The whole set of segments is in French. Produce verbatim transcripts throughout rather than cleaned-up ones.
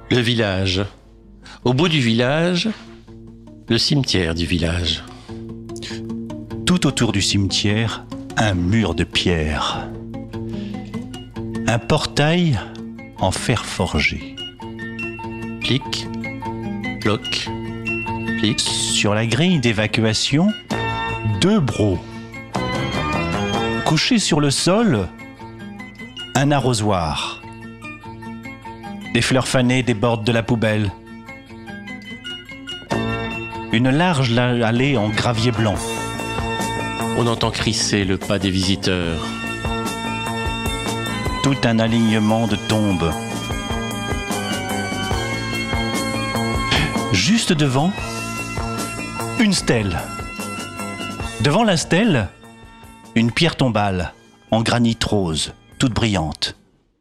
Le village. Au bout du village, le cimetière du village. Tout autour du cimetière, un mur de pierre. Un portail en fer forgé. Plic, ploc, plic. Sur la grille d'évacuation, deux brocs. Couché sur le sol, un arrosoir. Des fleurs fanées débordent de la poubelle. Une large allée en gravier blanc. On entend crisser le pas des visiteurs. Tout un alignement de tombes. Juste devant, une stèle. Devant la stèle, une pierre tombale en granit rose, toute brillante.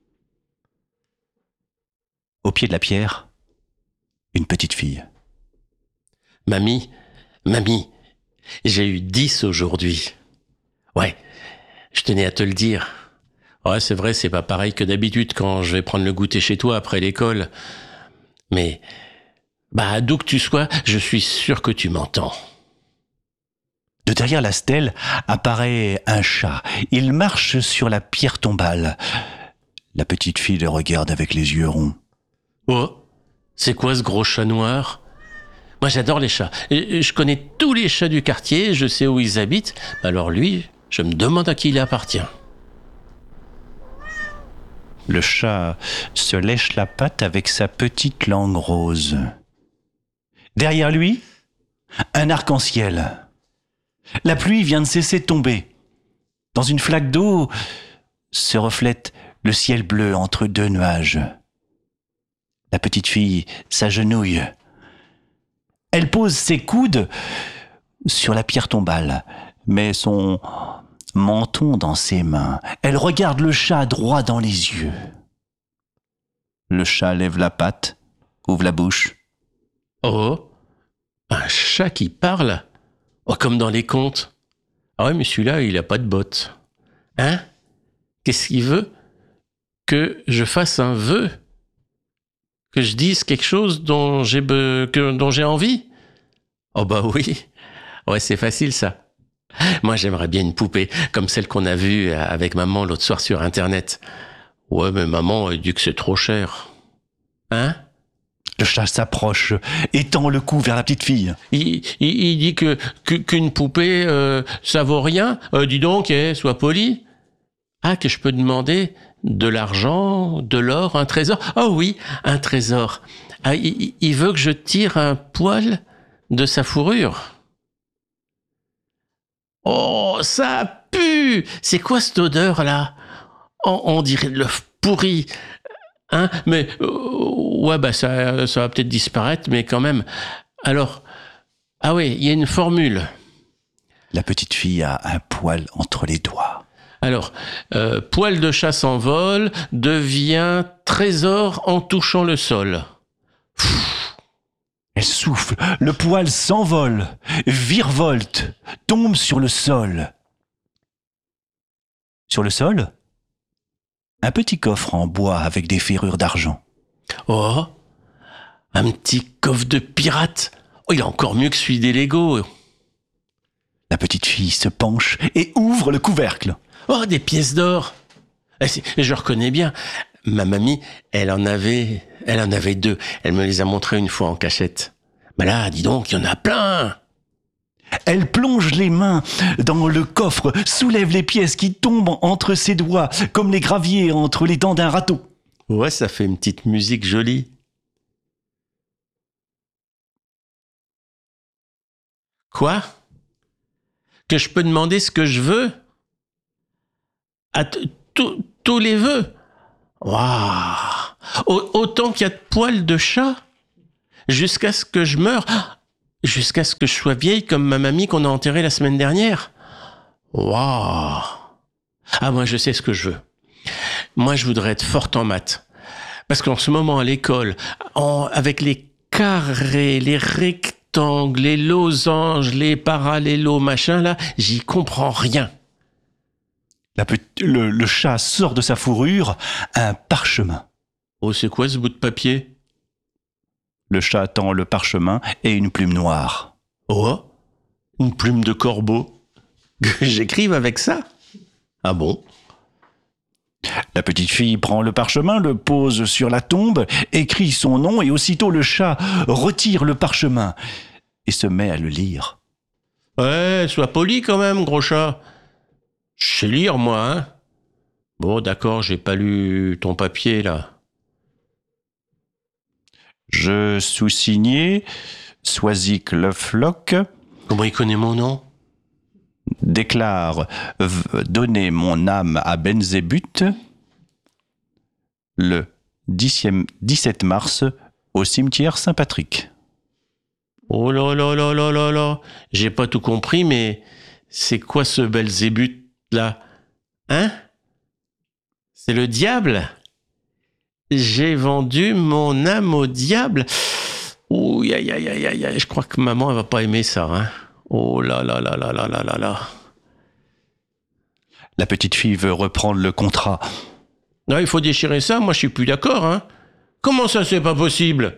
Au pied de la pierre, une petite fille. Mamie, mamie, j'ai eu dix aujourd'hui. Ouais, je tenais à te le dire. Ouais, c'est vrai, c'est pas pareil que d'habitude quand je vais prendre le goûter chez toi après l'école. Mais, bah, d'où que tu sois, je suis sûr que tu m'entends. De derrière la stèle apparaît un chat. Il marche sur la pierre tombale. La petite fille le regarde avec les yeux ronds. Oh, c'est quoi ce gros chat noir ? Moi, j'adore les chats. Et je connais tous les chats du quartier, je sais où ils habitent. Alors lui, je me demande à qui il appartient. Le chat se lèche la patte avec sa petite langue rose. Derrière lui, un arc-en-ciel. La pluie vient de cesser de tomber. Dans une flaque d'eau se reflète le ciel bleu entre deux nuages. La petite fille s'agenouille. Elle pose ses coudes sur la pierre tombale, met son menton dans ses mains. Elle regarde le chat droit dans les yeux. Le chat lève la patte, ouvre la bouche. Oh, un chat qui parle ? Oh, comme dans les contes. Ah ouais, mais celui-là, il a pas de bottes. Hein ? Qu'est-ce qu'il veut ? Que je fasse un vœu ? Que je dise quelque chose dont j'ai, be... que... dont j'ai envie ? Oh bah oui. Ouais, c'est facile ça. Moi, j'aimerais bien une poupée, comme celle qu'on a vue avec maman l'autre soir sur Internet. Ouais, mais maman, elle dit que c'est trop cher. Hein ? Le chat s'approche et tend le cou vers la petite fille. Il, il, il dit que, que qu'une poupée, euh, ça vaut rien. Euh, dis donc, eh, sois poli. Ah, que je peux demander de l'argent, de l'or, un trésor. Oh oui, un trésor. Ah, il, il veut que je tire un poil de sa fourrure. Oh, ça pue! C'est quoi cette odeur-là? on, on dirait de l'œuf pourri. Hein? Mais, euh, ouais, bah, ça, ça va peut-être disparaître, mais quand même. Alors, ah oui, il y a une formule. La petite fille a un poil entre les doigts. Alors, euh, poil de chat s'envole, devient trésor en touchant le sol. Pfff. Elle souffle, le poil s'envole, virevolte, tombe sur le sol. Sur le sol, un petit coffre en bois avec des ferrures d'argent. Oh, un petit coffre de pirate. Oh, il est encore mieux que celui des Lego. La petite fille se penche et ouvre le couvercle. Oh, des pièces d'or. Je reconnais bien. Ma mamie, elle en avait, elle en avait deux. Elle me les a montrées une fois en cachette. Mais là, dis donc, il y en a plein. Elle plonge les mains dans le coffre, soulève les pièces qui tombent entre ses doigts, comme les graviers entre les dents d'un râteau. Ouais, ça fait une petite musique jolie. Quoi ? Que je peux demander ce que je veux ? À tous les vœux ? Waouh ! Autant qu'il y a de poils de chat ? Jusqu'à ce que je meure ? Jusqu'à ce que je sois vieille comme ma mamie qu'on a enterrée la semaine dernière ? Waouh ! Ah, moi, je sais ce que je veux. Moi, je voudrais être forte en maths. Parce qu'en ce moment, à l'école, en, avec les carrés, les rectangles, les losanges, les parallélos, machin, là, j'y comprends rien. La pe- le, le chat sort de sa fourrure un parchemin. Oh, c'est quoi ce bout de papier ? Le chat tend le parchemin et une plume noire. Oh, une plume de corbeau. Que j'écrive avec ça? Ah bon? La petite fille prend le parchemin, le pose sur la tombe, écrit son nom et aussitôt le chat retire le parchemin et se met à le lire. Ouais, sois poli quand même, gros chat. Je sais lire, moi, hein. Bon, d'accord, j'ai pas lu ton papier, là. Je sous-signé Soisic le floc. Comment il connaît mon nom? Déclare v- donner mon âme à Benzébut le dix-sept mars au cimetière Saint-Patrick. Oh là là là là là là. J'ai pas tout compris, mais c'est quoi ce Belzébuth, là? Hein? C'est le diable? J'ai vendu mon âme au diable? Ouh, aïe, aïe, aïe, aïe, aïe. Je crois que maman, elle va pas aimer ça, hein? Oh là là là là là là là là. La petite fille veut reprendre le contrat. Non, il faut déchirer ça, moi je suis plus d'accord, hein. Comment ça, c'est pas possible?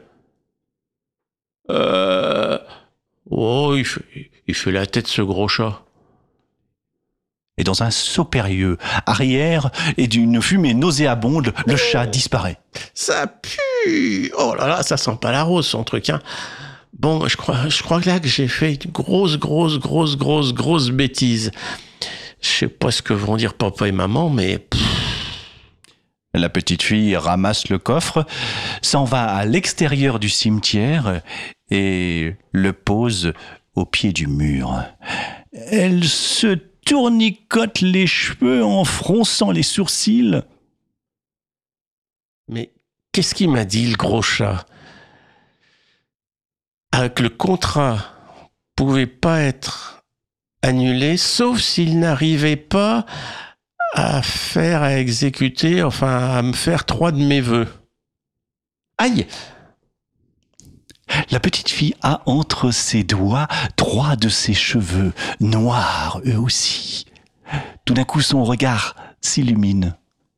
Euh... Oh, il fait, il fait la tête, ce gros chat. Et dans un saut périlleux, arrière et d'une fumée nauséabonde, le chat disparaît. Ça pue! Oh là là, ça sent pas la rose, son truc, hein. Bon, je crois, je crois là que j'ai fait une grosse, grosse, grosse, grosse, grosse bêtise. Je sais pas ce que vont dire papa et maman, mais... Pff. La petite fille ramasse le coffre, s'en va à l'extérieur du cimetière et le pose au pied du mur. Elle se tournicote les cheveux en fronçant les sourcils. Mais qu'est-ce qu'il m'a dit, le gros chat? Ah, que le contrat pouvait pas être annulé, sauf s'il n'arrivait pas à faire, à exécuter, enfin, à me faire trois de mes vœux. Aïe! La petite fille a entre ses doigts trois de ses cheveux, noirs eux aussi. Tout d'un coup, son regard s'illumine.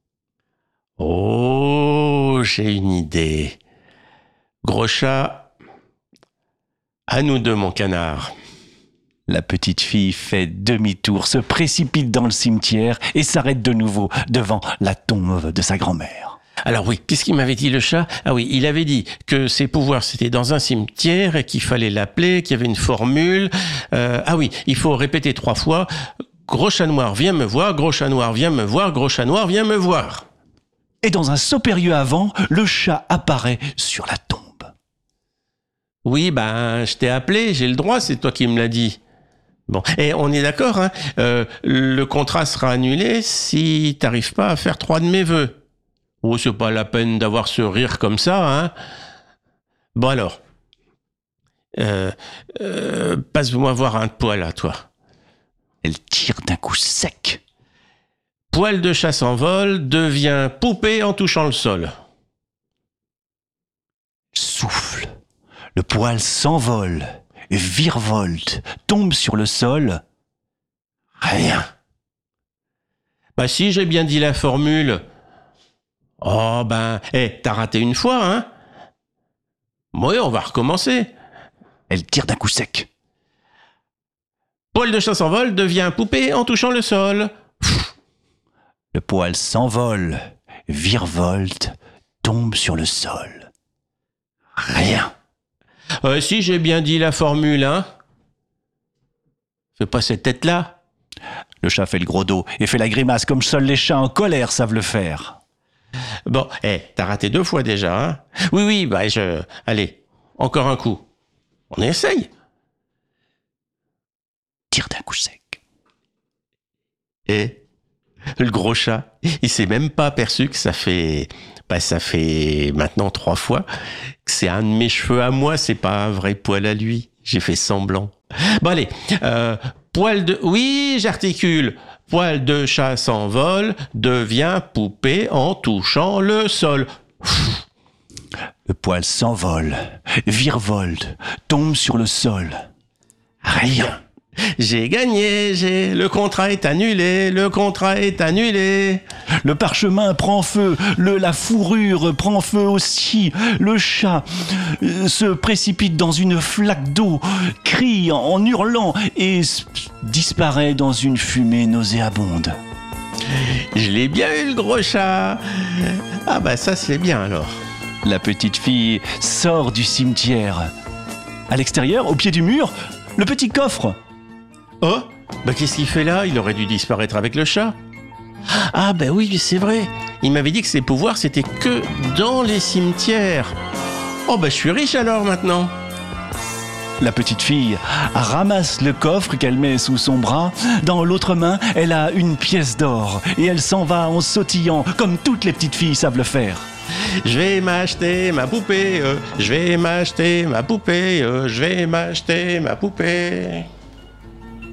Oh, j'ai une idée. Gros chat, à nous deux, mon canard. La petite fille fait demi-tour, se précipite dans le cimetière et s'arrête de nouveau devant la tombe de sa grand-mère. Alors oui, qu'est-ce qu'il m'avait dit, le chat? Ah oui, il avait dit que ses pouvoirs, c'était dans un cimetière et qu'il fallait l'appeler, qu'il y avait une formule. Euh, ah oui, il faut répéter trois fois. Gros chat noir, viens me voir. Gros chat noir, viens me voir. Gros chat noir, viens me voir. Et dans un saut périlleux avant, le chat apparaît sur la tombe. Oui, ben, je t'ai appelé, j'ai le droit, c'est toi qui me l'as dit. Bon, et on est d'accord, hein, euh, le contrat sera annulé si t'arrives pas à faire trois de mes vœux. Oh, c'est pas la peine d'avoir ce rire comme ça, hein. Bon alors, euh, euh, passe-moi voir un poil à toi. Elle tire d'un coup sec. Poil de chat s'envole, devient poupée en touchant le sol. Souffle. Le poil s'envole, virevolte, tombe sur le sol. Rien. Bah si, j'ai bien dit la formule. Oh ben, hé, hey, t'as raté une fois, hein? Oui, on va recommencer. Elle tire d'un coup sec. Poil de chat s'envole, devient poupée en touchant le sol. Le poil s'envole, virevolte, tombe sur le sol. Rien. Euh, si, j'ai bien dit la formule, hein? Fais pas cette tête-là. Le chat fait le gros dos et fait la grimace comme seuls les chats en colère savent le faire. Bon, hé, hey, t'as raté deux fois déjà, hein? Oui, oui, bah je... Allez, encore un coup. On essaye. Tire d'un coup sec. Et le gros chat, il s'est même pas aperçu que ça fait... Bah, ça fait maintenant trois fois que c'est un de mes cheveux à moi, c'est pas un vrai poil à lui. J'ai fait semblant. Bon, allez, euh, poil de... Oui, j'articule. Poil de chat s'envole, devient poupée en touchant le sol. Le poil s'envole, virevolte, tombe sur le sol. Rien. J'ai gagné, j'ai... Le contrat est annulé, le contrat est annulé. Le parchemin prend feu, le, la fourrure prend feu aussi. Le chat euh, se précipite dans une flaque d'eau, crie en, en hurlant et s- disparaît dans une fumée nauséabonde. Je l'ai bien eu, le gros chat. Ah bah ça, c'est bien alors. La petite fille sort du cimetière. À l'extérieur, au pied du mur, le petit coffre. Oh, bah qu'est-ce qu'il fait là? Il aurait dû disparaître avec le chat. Ah bah oui, c'est vrai. Il m'avait dit que ses pouvoirs, c'était que dans les cimetières. Oh bah je suis riche alors maintenant. La petite fille ramasse le coffre qu'elle met sous son bras. Dans l'autre main, elle a une pièce d'or. Et elle s'en va en sautillant, comme toutes les petites filles savent le faire. Je vais m'acheter ma poupée, euh, je vais m'acheter ma poupée, euh, je vais m'acheter ma poupée.